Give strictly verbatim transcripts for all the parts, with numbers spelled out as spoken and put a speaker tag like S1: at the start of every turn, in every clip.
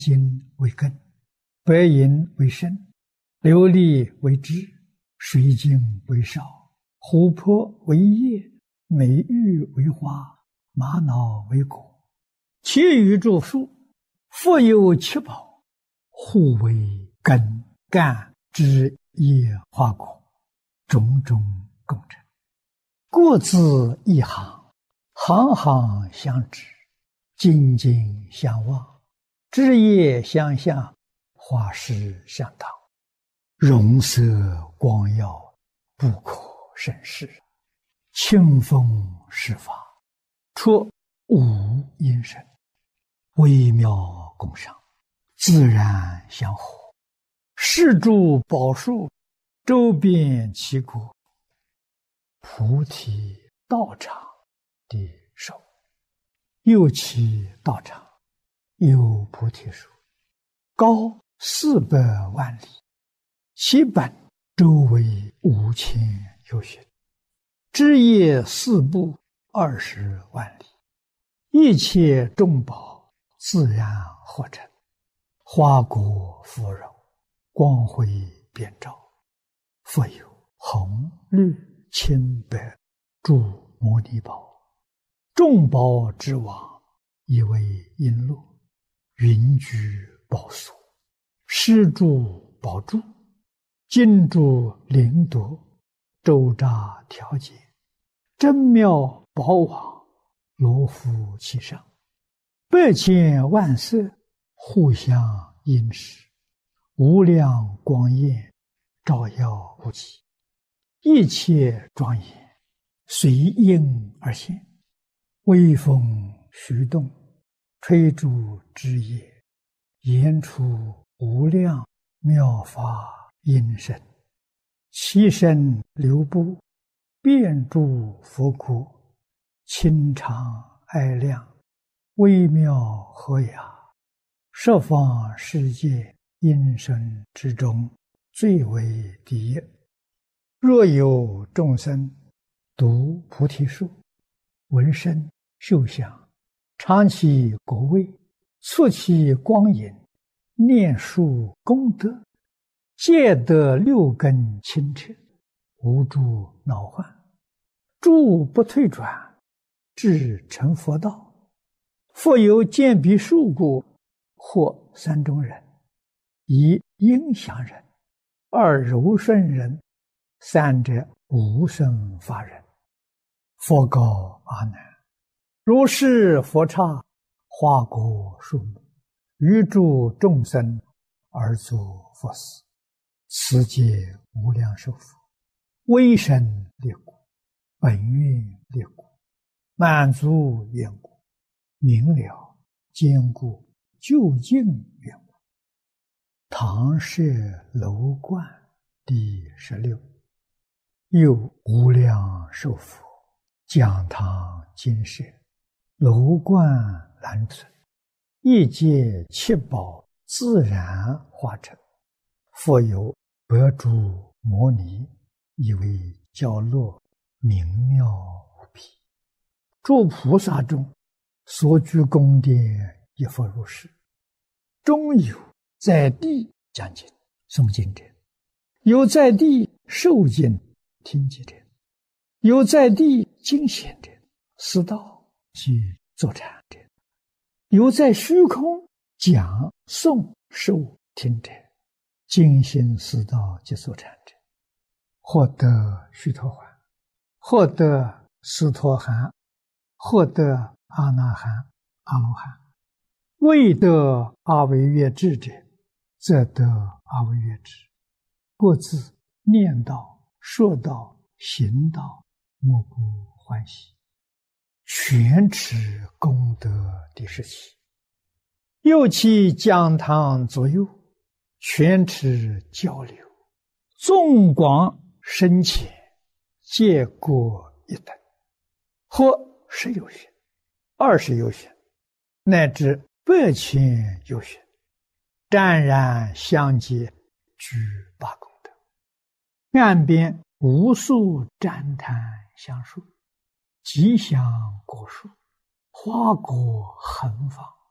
S1: 金为根，白银为身，琉璃为枝，水晶为梢，琥珀为叶，美玉为花，玛瑙为果。其余诸数，复有七宝，互为根、干、枝、叶、花、果，种种共成。各自一行，行行相知，紧紧相望，枝叶相向，花实相当，容色光耀，不可胜视。清风施法，出无因声，微妙共赏，自然相合。是诸宝树，周遍其国，菩提道场的手。右其道场，有菩提树，高四百万里，其本周围五千由旬，枝叶四部二十万里，一切众宝自然合成，花果芙蓉，光辉遍照，复有红绿青白诸摩尼宝，众宝之王，以为璎珞，云居宝所，施诸宝柱，金珠灵夺，周匝调节，真妙宝网，罗浮其上，百千万色，互相映饰，无量光焰，照耀无极，一切庄严，随应而现，微风徐动，吹诸枝叶，言出无量妙法音声，其身流布，遍诸佛国，清常爱亮，微妙和雅，十方世界音声之中，最为第一。若有众生读菩提树，闻声嗅香，尝其果味，触其光影，念树功德，皆得六根清澈，无诸恼患，诸不退转，至成佛道。复有见彼树故，或三种人：一应祥人，二柔顺人，三者无生法人。佛告阿难：如是佛刹，花果树木，于诸众生而作佛事，此皆无量寿佛，威神力故，本愿力故，满足缘故，明了坚固究竟缘故。唐舍楼观第十六。又无量寿佛，讲堂金舍，楼观栏存，一界七宝自然化成，复有百诸摩尼，以为教乐，明妙无比。诸菩萨中，所居宫殿亦复如是。中有在地讲经诵经者，有在地受经听经者，有在地经显者，思道及坐禅者，有在虚空讲诵受听者，精心思道及坐禅者，获得须陀洹，获得斯陀含，获得阿那含、阿罗汉。未得阿惟越致者，则得阿惟越致。各自念道、说道、行道，莫不欢喜。全持功德第十七。又其讲堂左右，全持交流，纵广深浅，皆各一等，或十有旬，二十有旬，乃至百千有旬，湛然相接，具八功德。岸边无数旃檀香树，吉祥果树，花果横放，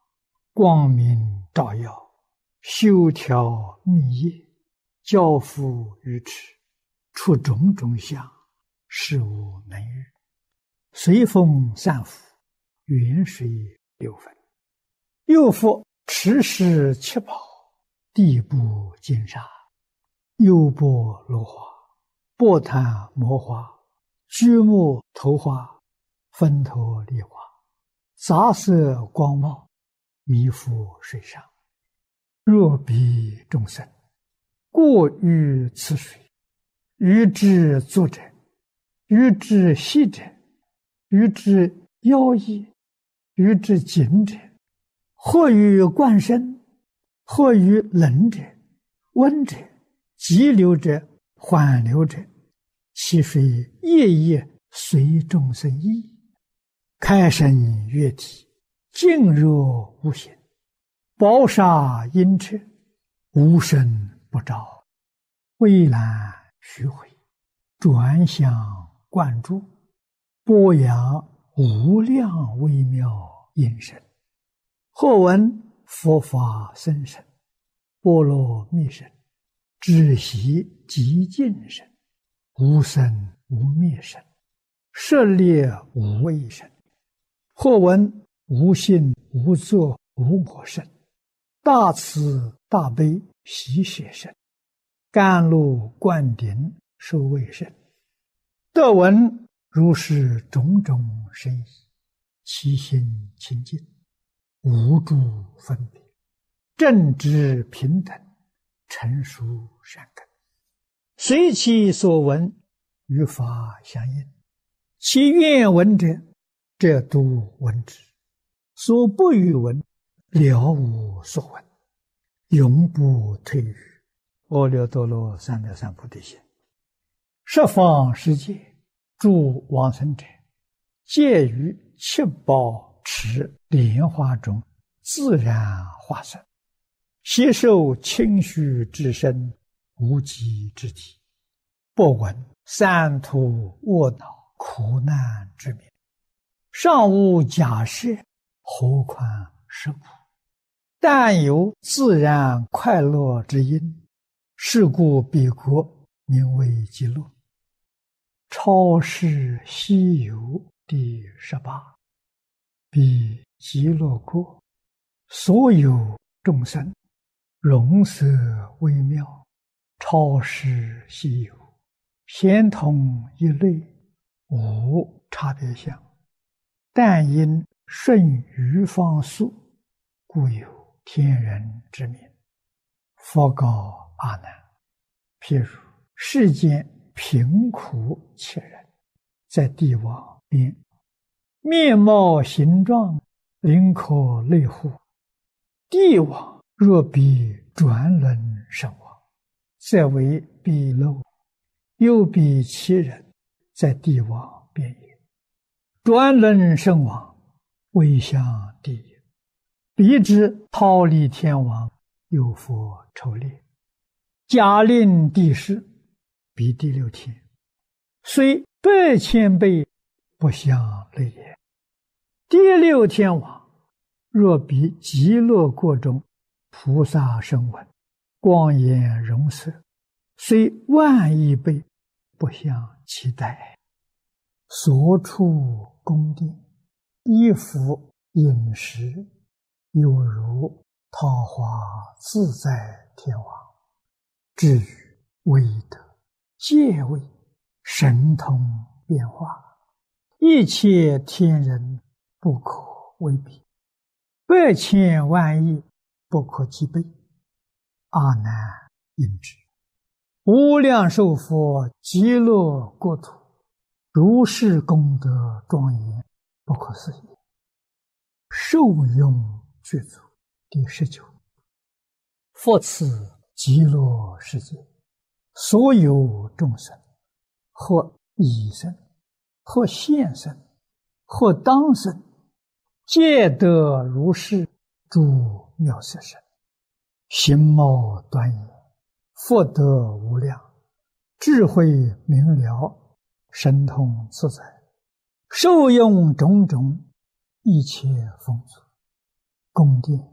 S1: 光明照耀，修调密业，交付愚痴，出种种相，事无能御。随风散伏，远水流分。又复持世七宝，地布金沙，优波罗花，波檀摩花，居木头花，分头梨花，杂色光茂，弥覆水上。若彼众生过于此水，于之作者，于之息者，于之妖异，于之紧者，或于冠身，或于冷者，温者，急流者，缓流者，其水夜夜随众生意，开生月体，静若无形，宝沙阴彻，无声不照，蔚蓝虚毁，转向灌注，播扬无量微妙音声。或闻佛法僧声，波罗蜜声，知悉极尽声，无生无灭声，舍猎无畏声。或闻无性无作无我声，大慈大悲喜舍声，甘露灌顶受卫声。得闻如是种种声意，其心清净，无诸分别，正直平等，成熟善根，随其所闻，与法相应。其愿闻者，则度闻之；所不欲闻，了无所闻，永不退于阿耨多罗三藐三菩提心。十方世界诸往生者，皆于七宝池莲花中自然化身，悉受清虚之身，无极之体，不闻三途卧恼苦难之名，尚无假设，何况是苦？但有自然快乐之因，是故彼国名为极乐。超世西游第十八。彼极乐国，所有众生，容色微妙，超世西游，咸同一类，无差别相。但因顺于方速，故有天人之名。佛告阿难：譬如世间贫苦切人，在地网边，面貌形状，灵可类乎。地网若比转轮身网，则为彼漏；又比其人，在地网边也。转轮身网，为向地也。彼之忉利天王，有佛筹猎，假令地势，彼第六天，虽百千倍，不相类也。第六天王，若比极乐国中菩萨声闻，光颜容色，虽万亿倍，不相期待。所处宫殿，衣服饮食，犹如桃花自在天王。至于威德、戒位、神通变化，一切天人不可为比，百千万亿不可计备。阿难应知，无量寿佛极乐国土，如是功德庄严，不可思议。受用具足第十九。复此极乐世界，所有众生，或已生，或现生，或当生，皆得如是诸妙色身，形貌端严，福德无量，智慧明了，神通自在，受用种种一切丰足，宫殿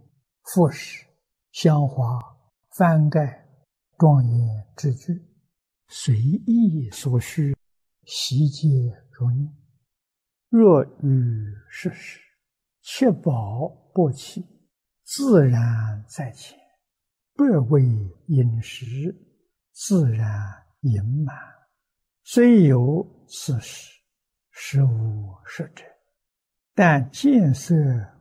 S1: 服饰、香华、翻盖、庄严之具，随意所需，悉皆如念。若遇世事，确保不起，自然在前，不为饮食，自然盈满。虽有此事，实无实者，但见色